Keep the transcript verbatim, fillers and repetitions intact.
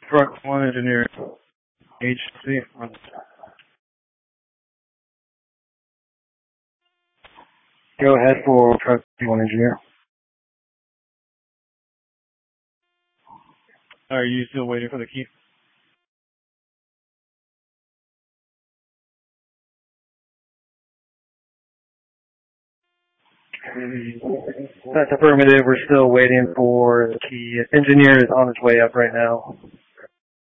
Truck one engineer, agency. Go ahead for truck one engineer. Are you still waiting for the key? That's affirmative. We're still waiting for the key. Engineer is on his way up right now.